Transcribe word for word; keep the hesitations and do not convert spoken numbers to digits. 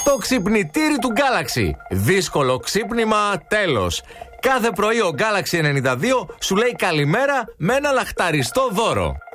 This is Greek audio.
Το ξυπνητήρι του Galaxy. Δύσκολο ξύπνημα, τέλος. Κάθε πρωί ο Galaxy ενενήντα δύο σου λέει καλημέρα με ένα λαχταριστό δώρο.